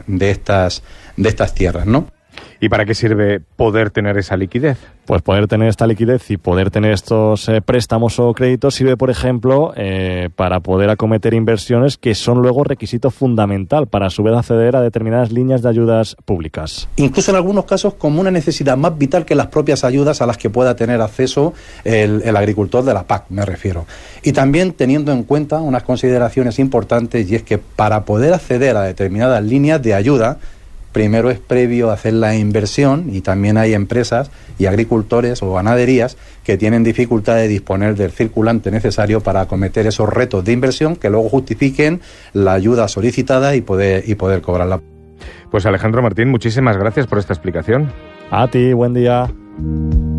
de estas tierras, ¿no? ¿Y para qué sirve poder tener esa liquidez? Pues poder tener esta liquidez y poder tener estos préstamos o créditos sirve, por ejemplo, para poder acometer inversiones que son luego requisito fundamental para a su vez acceder a determinadas líneas de ayudas públicas. Incluso en algunos casos como una necesidad más vital que las propias ayudas a las que pueda tener acceso el agricultor de la PAC, me refiero. Y también teniendo en cuenta unas consideraciones importantes, y es que para poder acceder a determinadas líneas de ayuda, primero es previo hacer la inversión, y también hay empresas y agricultores o ganaderías que tienen dificultad de disponer del circulante necesario para acometer esos retos de inversión que luego justifiquen la ayuda solicitada y poder cobrarla. Pues Alejandro Martín, muchísimas gracias por esta explicación. A ti, buen día.